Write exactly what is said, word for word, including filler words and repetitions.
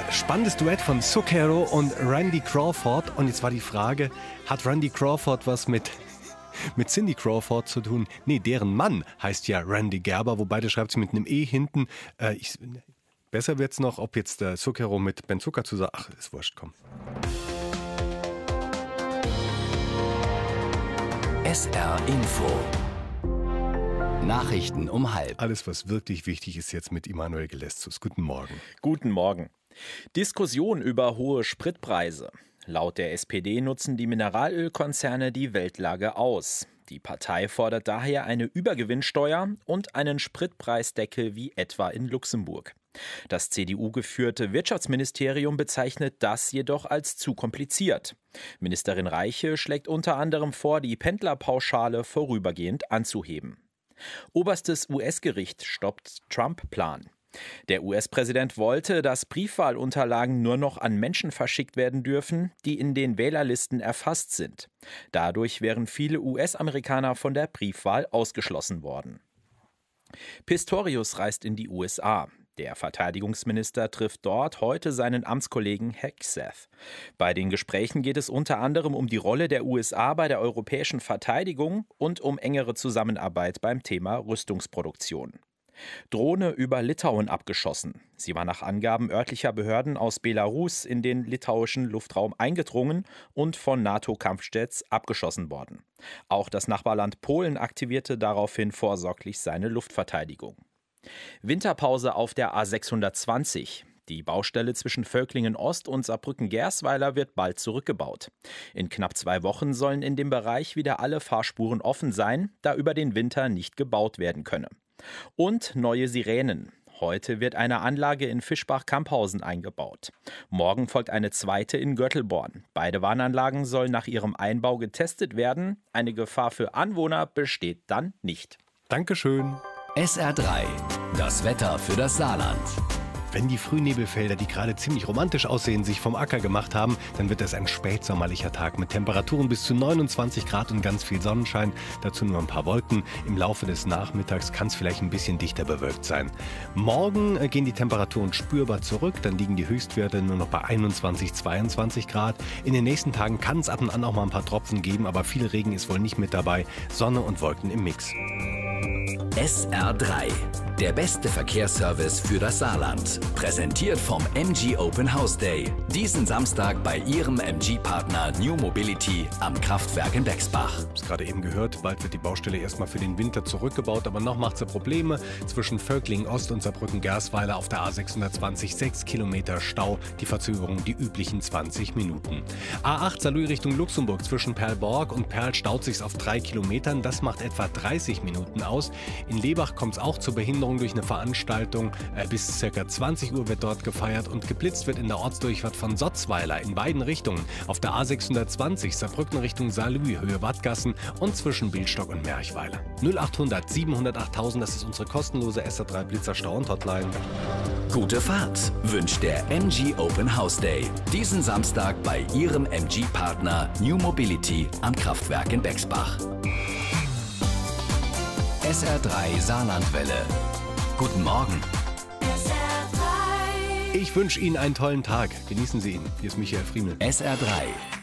Spannendes Duett von Zucchero und Randy Crawford. Und jetzt war die Frage, hat Randy Crawford was mit, mit Cindy Crawford zu tun? Nee, deren Mann heißt ja Randy Gerber, wobei der schreibt sie mit einem E hinten. Äh, ich, besser wird's noch, ob jetzt der Zucchero mit Ben Zucker zusammen... Ach, ist wurscht, komm. S R Info. Nachrichten um halb. Alles, was wirklich wichtig ist, jetzt mit Immanuel Geleszus. Guten Morgen. Guten Morgen. Diskussion über hohe Spritpreise. Laut der S P D nutzen die Mineralölkonzerne die Weltlage aus. Die Partei fordert daher eine Übergewinnsteuer und einen Spritpreisdeckel wie etwa in Luxemburg. Das C D U-geführte Wirtschaftsministerium bezeichnet das jedoch als zu kompliziert. Ministerin Reiche schlägt unter anderem vor, die Pendlerpauschale vorübergehend anzuheben. Oberstes U S-Gericht stoppt Trump-Plan. Der U S-Präsident wollte, dass Briefwahlunterlagen nur noch an Menschen verschickt werden dürfen, die in den Wählerlisten erfasst sind. Dadurch wären viele U S-Amerikaner von der Briefwahl ausgeschlossen worden. Pistorius reist in die U S A. Der Verteidigungsminister trifft dort heute seinen Amtskollegen Hegseth. Bei den Gesprächen geht es unter anderem um die Rolle der U S A bei der europäischen Verteidigung und um engere Zusammenarbeit beim Thema Rüstungsproduktion. Drohne über Litauen abgeschossen. Sie war nach Angaben örtlicher Behörden aus Belarus in den litauischen Luftraum eingedrungen und von NATO-Kampfjets abgeschossen worden. Auch das Nachbarland Polen aktivierte daraufhin vorsorglich seine Luftverteidigung. Winterpause auf der A sechshundertzwanzig. Die Baustelle zwischen Völklingen Ost und Saarbrücken-Gersweiler wird bald zurückgebaut. In knapp zwei Wochen sollen in dem Bereich wieder alle Fahrspuren offen sein, da über den Winter nicht gebaut werden könne. Und neue Sirenen. Heute wird eine Anlage in Fischbach-Camphausen eingebaut. Morgen folgt eine zweite in Göttelborn. Beide Warnanlagen sollen nach ihrem Einbau getestet werden. Eine Gefahr für Anwohner besteht dann nicht. Dankeschön. S R drei. Das Wetter für das Saarland. Wenn die Frühnebelfelder, die gerade ziemlich romantisch aussehen, sich vom Acker gemacht haben, dann wird es ein spätsommerlicher Tag mit Temperaturen bis zu neunundzwanzig Grad und ganz viel Sonnenschein. Dazu nur ein paar Wolken. Im Laufe des Nachmittags kann es vielleicht ein bisschen dichter bewölkt sein. Morgen gehen die Temperaturen spürbar zurück. Dann liegen die Höchstwerte nur noch bei einundzwanzig, zweiundzwanzig Grad. In den nächsten Tagen kann es ab und an auch mal ein paar Tropfen geben, aber viel Regen ist wohl nicht mit dabei. Sonne und Wolken im Mix. S R drei. Der beste Verkehrsservice für das Saarland. Präsentiert vom M G Open House Day. Diesen Samstag bei Ihrem M G-Partner New Mobility am Kraftwerk in Bexbach. Ich habe es gerade eben gehört, bald wird die Baustelle erstmal für den Winter zurückgebaut, aber noch macht sie Probleme. Zwischen Völklingen Ost und Saarbrücken-Gersweiler auf der A sechshundertzwanzig sechs Kilometer Stau, die Verzögerung die üblichen zwanzig Minuten. A acht Saarlouis Richtung Luxemburg zwischen Perlborg und Perl staut sich auf drei Kilometern, das macht etwa dreißig Minuten aus. In Lebach kommt es auch zur Behinderung durch eine Veranstaltung. Äh, bis ca. zwanzig Uhr wird dort gefeiert und geblitzt wird in der Ortsdurchfahrt von Sotzweiler in beiden Richtungen. Auf der A sechshundertzwanzig Saarbrücken Richtung Saarlouis, Höhe Wattgassen und zwischen Billstock und Merchweiler. null achthundert siebenhundertachttausend, das ist unsere kostenlose S R drei Blitzer Stau- und Hotline. Gute Fahrt wünscht der M G Open House Day. Diesen Samstag bei Ihrem M G-Partner New Mobility am Kraftwerk in Bexbach. S R drei Saarlandwelle. Guten Morgen. Ich wünsche Ihnen einen tollen Tag. Genießen Sie ihn. Hier ist Michael Friemel. S R drei.